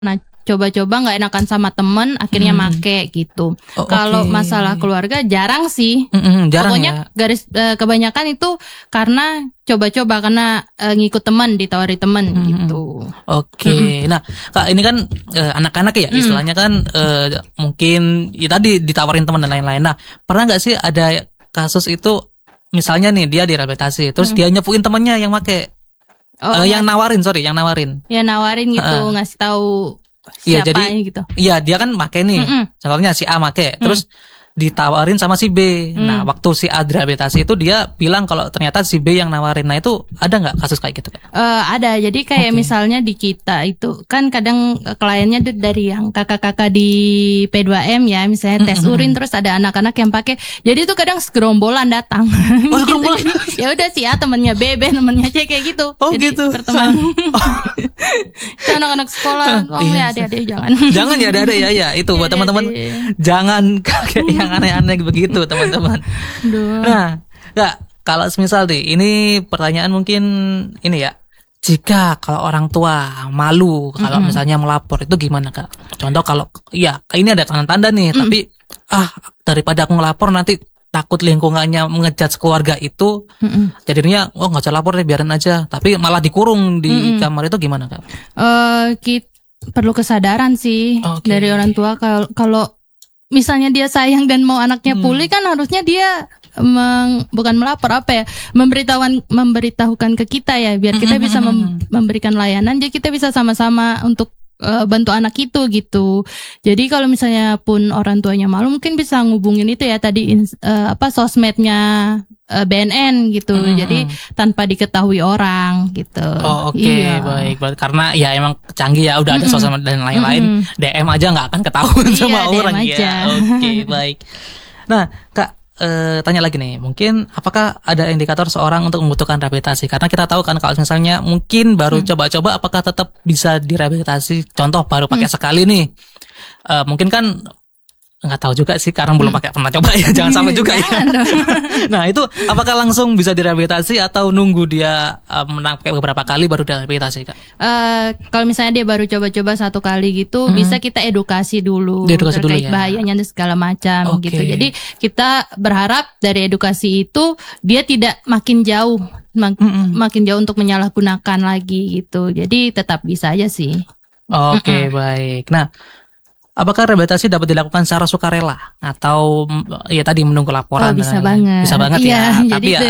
Nah, coba-coba nggak enakan sama temen, akhirnya make gitu. Kalau masalah keluarga jarang sih. Jarang Pokoknya ya. garis kebanyakan itu karena coba-coba karena ngikut teman, ditawari teman gitu. Oke. Nah, Kak, ini kan anak-anak ya, istilahnya kan mungkin ya tadi ditawarin teman dan lain-lain. Nah, pernah nggak sih ada kasus itu, misalnya nih dia direhabilitasi, terus dia nyepuin temannya yang make, yang nawarin. Ya nawarin gitu, ngasih tahu Iya, siapa jadi gitu. iya dia kan make nih. Contohnya si A make, terus ditawarin sama si B. Nah, waktu si A direhabilitasi itu dia bilang kalau ternyata si B yang nawarin. Nah, itu ada nggak kasus kayak gitu, Kak? Ada. Jadi kayak misalnya di kita itu kan kadang kliennya dari yang kakak-kakak di P2M ya, misalnya tes urin terus ada anak-anak yang pakai. Jadi itu kadang segerombolan datang. Oh, segerombolan. Ya udah sih ya, temennya B temennya C kayak gitu. Oh, jadi, gitu. Berteman. Itu anak-anak sekolah. Iya. Adik-adik jangan. Jangan ya, ada ya. Itu buat teman-teman, jangan kayak yang aneh-aneh begitu, teman-teman. Nah, Kak, kalau misal deh, ini pertanyaan mungkin ini ya. Jika kalau orang tua malu kalau misalnya melapor, itu gimana, Kak? Contoh kalau ya ini ada tanda-tanda nih, tapi daripada aku ngelapor nanti takut lingkungannya mengejudge keluarga itu, jadinya nggak usah lapor deh, biarin aja. Tapi malah dikurung di kamar, itu gimana, Kak? Kita perlu kesadaran sih dari orang tua kalau misalnya dia sayang dan mau anaknya pulih, kan harusnya dia bukan melapor memberitahukan ke kita ya, biar kita bisa memberikan layanan, jadi kita bisa sama-sama untuk bantu anak itu gitu. Jadi kalau misalnya pun orang tuanya malu, mungkin bisa ngubungin itu ya tadi sosmednya BNN gitu. Jadi tanpa diketahui orang gitu. Iya. Baik. Karena ya emang canggih ya, udah ada sosmed dan lain-lain. DM aja nggak akan ketahuan sama orang ya. Oke, baik. Nah, Kak, tanya lagi nih, mungkin apakah ada indikator seorang untuk membutuhkan rehabilitasi? Karena kita tahu kan kalau misalnya mungkin baru coba-coba, apakah tetap bisa direhabilitasi? Contoh baru pakai sekali nih, mungkin kan nggak tahu juga sih, karena belum pernah coba ya, jangan sampai juga ya. Nah, itu apakah langsung bisa direhabilitasi atau nunggu dia pakai beberapa kali baru direhabilitasi, Kak? Kalau misalnya dia baru coba-coba satu kali gitu, bisa kita edukasi dulu terkait bahayanya dan segala macam gitu. Jadi kita berharap dari edukasi itu dia tidak makin jauh untuk menyalahgunakan lagi gitu. Jadi tetap bisa aja sih. Oke, baik. Nah, apakah rehabilitasi dapat dilakukan secara sukarela atau ya tadi menunggu laporan? Bisa banget. Bisa banget ya. Jadi Tapi ya